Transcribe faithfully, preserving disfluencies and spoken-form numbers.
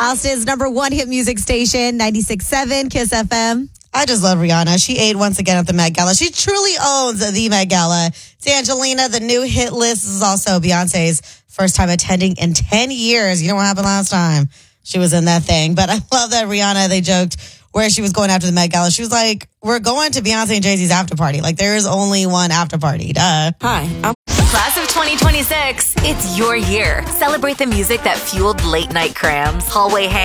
Austin's number one hit music station, ninety-six point seven Kiss F M. I just love Rihanna. She ate once again at the Met Gala. She truly owns the Met Gala. It's Angelina. The new hit list is also Beyonce's first time attending in ten years. You know what happened last time? She was in that thing. But I love that Rihanna, they joked where she was going after the Met Gala. She was like, we're going to Beyonce and Jay-Z's after party. Like, there is only one after party. Duh. Hi, I'm Class of twenty twenty-six. It's your year. Celebrate the music that fueled late night crams, hallway hang.